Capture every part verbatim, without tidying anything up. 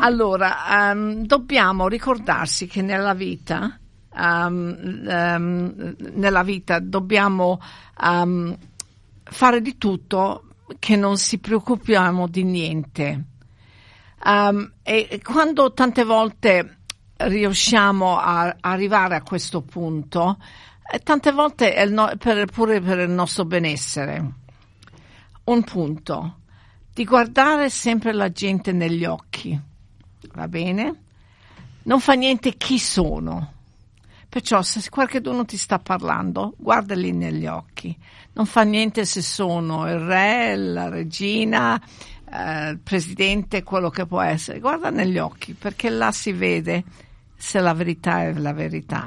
Allora, um, dobbiamo ricordarsi che nella vita, um, um, nella vita dobbiamo um, fare di tutto che non si preoccupiamo di niente. Um, e quando tante volte riusciamo a arrivare a questo punto, eh, tante volte è il no, per, pure per il nostro benessere. Un punto, di guardare sempre la gente negli occhi, va bene? Non fa niente chi sono. Perciò se qualcuno ti sta parlando, guardali negli occhi. Non fa niente se sono il re, la regina, eh, il presidente, quello che può essere. Guarda negli occhi, perché là si vede se la verità è la verità.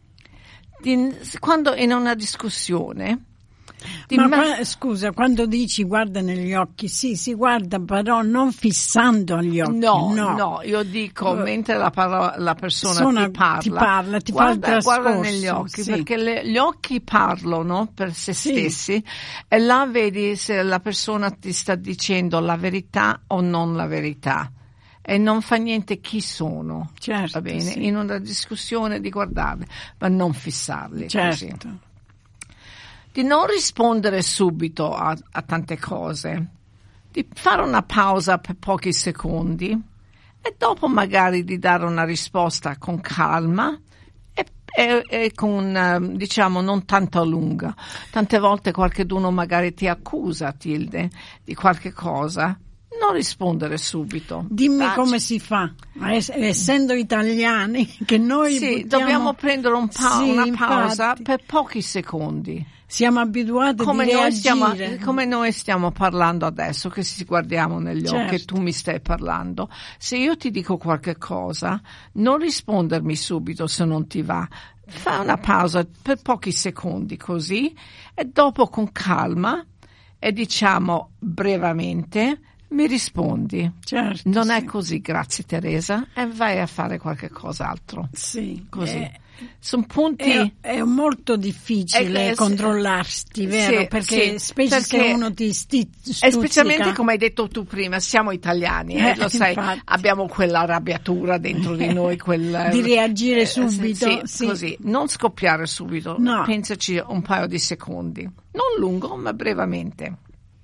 Di, quando in una discussione... Ma qua, scusa, quando dici guarda negli occhi, sì, si guarda però non fissando agli occhi. No, no, no io dico uh, mentre la, parola, la persona Sona, ti parla, ti parla, ti guarda, fa il guarda negli occhi, sì. perché le, gli occhi parlano per se sì. stessi e là vedi se la persona ti sta dicendo la verità o non la verità. E non fa niente chi sono, certo, va bene? Sì. In una discussione di guardarli, ma non fissarli. Certo. Così. Di non rispondere subito a, a tante cose, di fare una pausa per pochi secondi e dopo magari di dare una risposta con calma e, e, e con, diciamo, non tanto lunga. Tante volte qualcuno magari ti accusa, Tilde, di qualche cosa. Non rispondere subito. Dimmi Taci. Come si fa, es- essendo italiani, che noi sì, buttiamo... dobbiamo prendere un pa- sì, una pausa infatti. per pochi secondi. Siamo abituati come di noi reagire. Stiamo, come noi stiamo parlando adesso, che ci guardiamo negli certo. occhi e tu mi stai parlando. Se io ti dico qualche cosa, non rispondermi subito se non ti va. Fai una pausa per pochi secondi così e dopo con calma e diciamo brevemente mi rispondi. Certo, non sì. è così, grazie Teresa, e vai a fare qualche cos'altro. Sì, così. Eh, Sono punti. È, è molto difficile è, controllarti, vero? Sì, perché sì, specie perché se uno ti sti- stuzzica. E specialmente come hai detto tu prima, siamo italiani, eh, Eh, lo sai, infatti. abbiamo quella arrabbiatura dentro di noi, quel, di reagire eh, subito. sì, sì. Così, non scoppiare subito, no. pensaci un paio di secondi, non lungo, ma brevemente.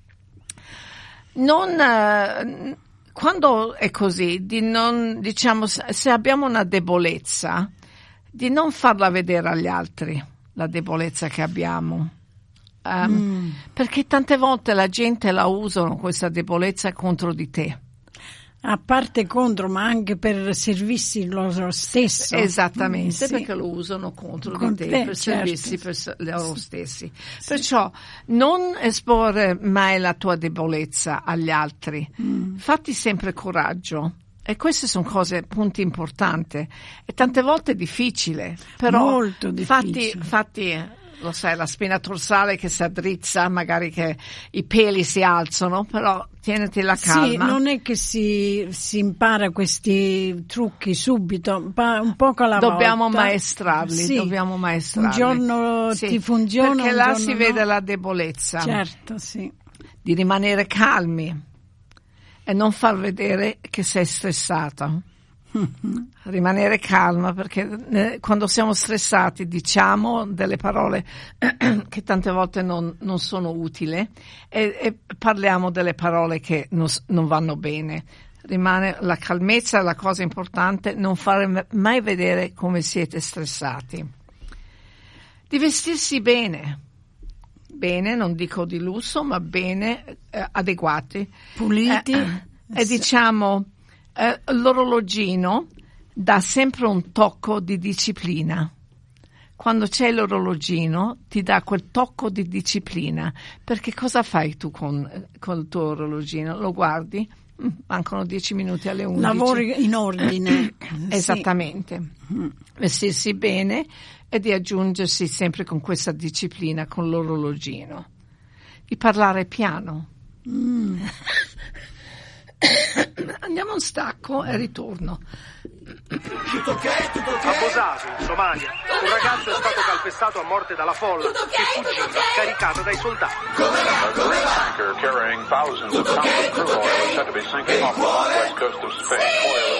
Non eh, quando è così, di non, diciamo, se abbiamo una debolezza, di non farla vedere agli altri, la debolezza che abbiamo. Um, mm. Perché tante volte la gente la usano questa debolezza contro di te. A parte contro, ma anche per servirsi loro stesso. Esattamente, sì. perché lo usano contro Con di te, te, per certo. servirsi per loro stessi. Sì. Perciò non esporre mai la tua debolezza agli altri. Mm. Fatti sempre coraggio. E queste sono cose, punti importanti. E tante volte è difficile, però molto difficile. Fatti, fatti lo sai, la spina dorsale che si addrizza, magari che i peli si alzano, però tieniti la calma. Sì, non è che si, si impara questi trucchi subito, un poco alla dobbiamo volta. Maestrarli, sì. dobbiamo maestrarli. Un giorno sì, ti funziona, perché un là giorno si no. vede la debolezza. Certo, sì. Di rimanere calmi e non far vedere che sei stressata. Rimanere calma, perché eh, quando siamo stressati diciamo delle parole che tante volte non, non sono utili e, e parliamo delle parole che non, non vanno bene. Rimane la calmezza, è la cosa importante, non fare mai vedere come siete stressati. Di vestirsi bene, bene, non dico di lusso, ma bene, eh, adeguati, puliti, eh, e diciamo Eh, l'orologino dà sempre un tocco di disciplina. Quando c'è l'orologino ti dà quel tocco di disciplina, perché cosa fai tu con, con il tuo orologino? Lo guardi? Mm, mancano dieci minuti alle undici. Lavori in ordine. Esattamente. Sì. Vestirsi bene e di aggiungersi sempre con questa disciplina con l'orologino. Di parlare piano. Mm. Andiamo a un stacco e ritorno. Tutto ok, tutto ok. A Bosasi, in Somalia, un ragazzo è stato calpestato a morte dalla folla okay, che fuggiva caricato dai soldati. Come va? Come va? Tanker carrying thousands of pounds of crude oil is said to be sinking off the west coast of Spain. Oil